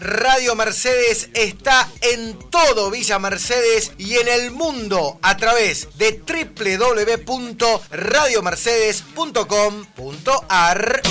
Radio Mercedes está en todo Villa Mercedes y en el mundo a través de www.radiomercedes.com.ar.